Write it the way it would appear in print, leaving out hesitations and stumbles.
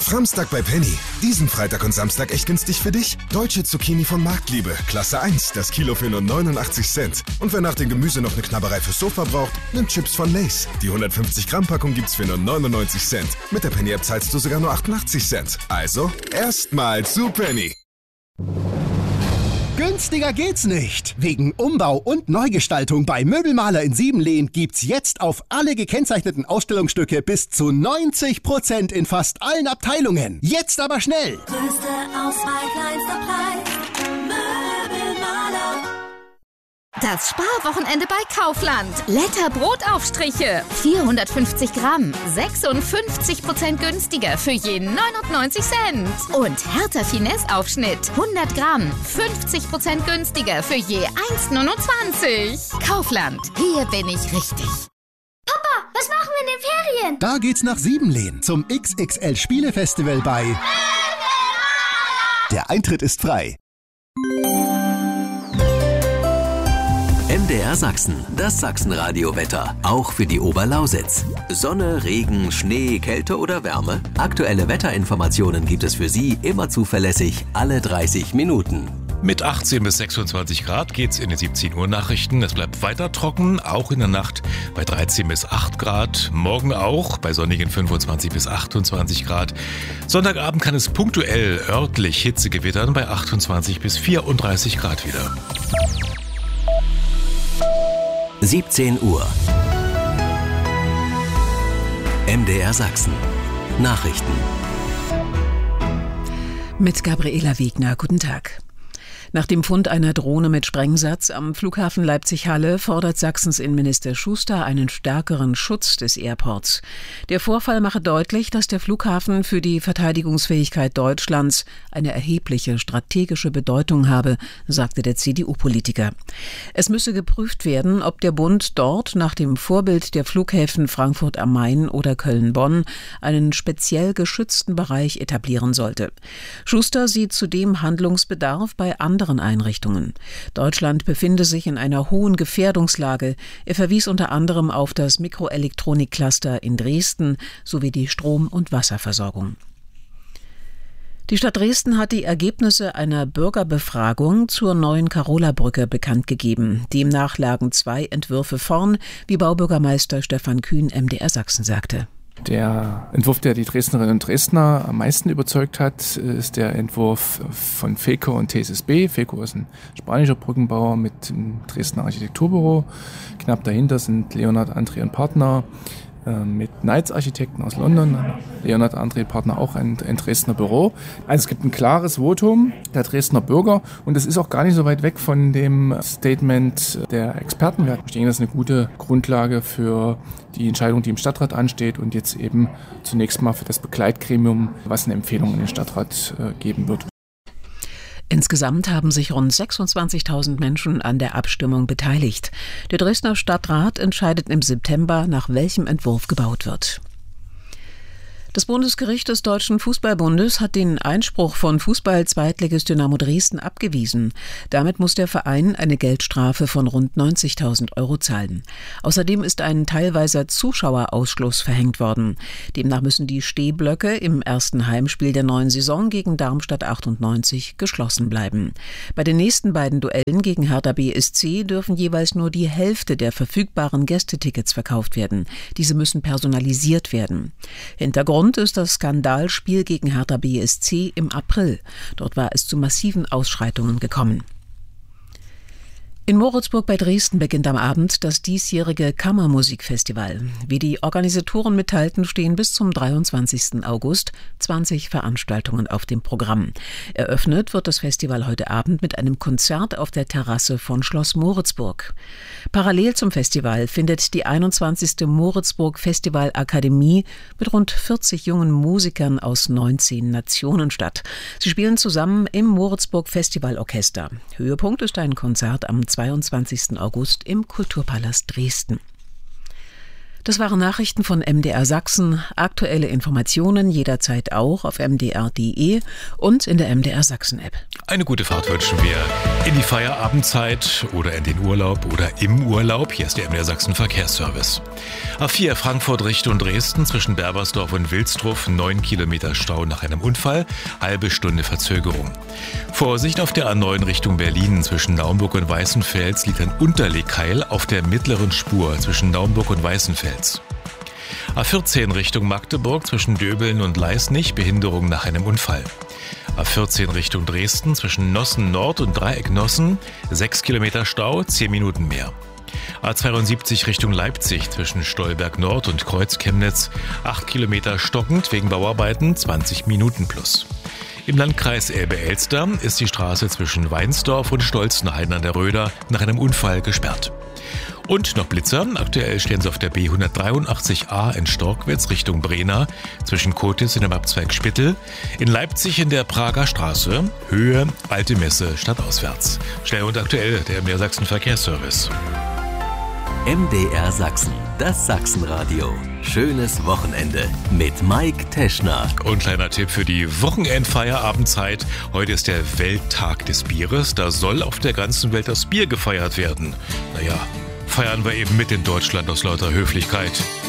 Framstag bei Penny. Diesen Freitag und Samstag echt günstig für dich. Deutsche Zucchini von Marktliebe. Klasse 1, das Kilo für nur 89 Cent. Und wer nach dem Gemüse noch eine Knabberei fürs Sofa braucht, nimmt Chips von Lay's. Die 150 Gramm Packung gibt's für nur 99 Cent. Mit der Penny App zahlst du sogar nur 88 Cent. Also, erstmal zu Penny. Günstiger geht's nicht. Wegen Umbau und Neugestaltung bei Möbelmaler in Siebenlehn gibt's jetzt auf alle gekennzeichneten Ausstellungsstücke bis zu 90% in fast allen Abteilungen. Jetzt aber schnell! Größte Auswahl, kleinster Preis. Möbelmaler. Das Sparwochenende bei Kaufland. Letter Brotaufstriche. 450 Gramm. 56% günstiger für je 99 Cent. Und Hertha Finesse Aufschnitt. 100 Gramm. 50% günstiger für je 1,29. Kaufland. Hier bin ich richtig. Papa, was machen wir in den Ferien? Da geht's nach Siebenlehn zum XXL Spielefestival bei Möbelmaler. Der Eintritt ist frei. MDR Sachsen, das Sachsenradio-Wetter, auch für die Oberlausitz. Sonne, Regen, Schnee, Kälte oder Wärme? Aktuelle Wetterinformationen gibt es für Sie immer zuverlässig alle 30 Minuten. Mit 18 bis 26 Grad geht's in den 17 Uhr Nachrichten. Es bleibt weiter trocken, auch in der Nacht bei 13 bis 8 Grad. Morgen auch bei sonnigen 25 bis 28 Grad. Sonntagabend kann es punktuell örtlich Hitze gewittern bei 28 bis 34 Grad wieder. 17 Uhr. MDR Sachsen. Nachrichten. Mit Gabriela Wegner. Guten Tag. Nach dem Fund einer Drohne mit Sprengsatz am Flughafen Leipzig-Halle fordert Sachsens Innenminister Schuster einen stärkeren Schutz des Airports. Der Vorfall mache deutlich, dass der Flughafen für die Verteidigungsfähigkeit Deutschlands eine erhebliche strategische Bedeutung habe, sagte der CDU-Politiker. Es müsse geprüft werden, ob der Bund dort nach dem Vorbild der Flughäfen Frankfurt am Main oder Köln-Bonn einen speziell geschützten Bereich etablieren sollte. Schuster sieht zudem Handlungsbedarf bei anderen Einrichtungen. Deutschland befinde sich in einer hohen Gefährdungslage. Er verwies unter anderem auf das Mikroelektronikcluster in Dresden sowie die Strom- und Wasserversorgung. Die Stadt Dresden hat die Ergebnisse einer Bürgerbefragung zur neuen Karola-Brücke bekannt gegeben. Demnach lagen 2 Entwürfe vorn, wie Baubürgermeister Stefan Kühn MDR Sachsen sagte. Der Entwurf, der die Dresdnerinnen und Dresdner am meisten überzeugt hat, ist der Entwurf von FECO und TSSB. FECO ist ein spanischer Brückenbauer mit dem Dresdner Architekturbüro. Knapp dahinter sind Leonhard André und Partner mit Knights Architekten aus London. Leonhard André Partner auch ein Dresdner Büro. Also es gibt ein klares Votum der Dresdner Bürger und es ist auch gar nicht so weit weg von dem Statement der Experten. Ich denke, das ist eine gute Grundlage für die Entscheidung, die im Stadtrat ansteht und jetzt eben zunächst mal für das Begleitgremium, was eine Empfehlung in den Stadtrat geben wird. Insgesamt haben sich rund 26.000 Menschen an der Abstimmung beteiligt. Der Dresdner Stadtrat entscheidet im September, nach welchem Entwurf gebaut wird. Das Bundesgericht des Deutschen Fußballbundes hat den Einspruch von Fußball-Zweitligist Dynamo Dresden abgewiesen. Damit muss der Verein eine Geldstrafe von rund 90.000 € zahlen. Außerdem ist ein teilweiser Zuschauerausschluss verhängt worden. Demnach müssen die Stehblöcke im ersten Heimspiel der neuen Saison gegen Darmstadt 98 geschlossen bleiben. Bei den nächsten beiden Duellen gegen Hertha BSC dürfen jeweils nur die Hälfte der verfügbaren Gästetickets verkauft werden. Diese müssen personalisiert werden. Hintergrund ist das Skandalspiel gegen Hertha BSC im April. Dort war es zu massiven Ausschreitungen gekommen. In Moritzburg bei Dresden beginnt am Abend das diesjährige Kammermusikfestival. Wie die Organisatoren mitteilten, stehen bis zum 23. August 20 Veranstaltungen auf dem Programm. Eröffnet wird das Festival heute Abend mit einem Konzert auf der Terrasse von Schloss Moritzburg. Parallel zum Festival findet die 21. Moritzburg Festivalakademie mit rund 40 jungen Musikern aus 19 Nationen statt. Sie spielen zusammen im Moritzburg Festivalorchester. Höhepunkt ist ein Konzert am 22. August im Kulturpalast Dresden. Das waren Nachrichten von MDR Sachsen. Aktuelle Informationen jederzeit auch auf mdr.de und in der MDR Sachsen App. Eine gute Fahrt wünschen wir in die Feierabendzeit oder in den Urlaub oder im Urlaub. Hier ist der MDR Sachsen Verkehrsservice. A4 Frankfurt Richtung Dresden zwischen Berbersdorf und Wilsdruff 9 Kilometer Stau nach einem Unfall, halbe Stunde Verzögerung. Vorsicht auf der A9 Richtung Berlin zwischen Naumburg und Weißenfels liegt ein Unterlegkeil auf der mittleren Spur zwischen Naumburg und Weißenfels. A14 Richtung Magdeburg zwischen Döbeln und Leisnig, Behinderung nach einem Unfall. A14 Richtung Dresden zwischen Nossen Nord und Dreieck Nossen, 6 Kilometer Stau, 10 Minuten mehr. A72 Richtung Leipzig zwischen Stolberg Nord und Kreuz Chemnitz, 8 Kilometer stockend wegen Bauarbeiten, 20 Minuten plus. Im Landkreis Elbe-Elster ist die Straße zwischen Weinsdorf und Stolzenhain an der Röder nach einem Unfall gesperrt. Und noch Blitzer. Aktuell stehen sie auf der B183a in Storkwitz Richtung Brena, zwischen Kotitz und dem Abzweig Spittel. In Leipzig in der Prager Straße, Höhe Alte Messe stadtauswärts. Schnell und aktuell der MDR Sachsen Verkehrsservice. MDR Sachsen, das Sachsenradio. Schönes Wochenende mit Mike Teschner. Und kleiner Tipp für die Wochenendfeierabendzeit. Heute ist der Welttag des Bieres. Da soll auf der ganzen Welt das Bier gefeiert werden. Naja, feiern wir eben mit in Deutschland aus lauter Höflichkeit.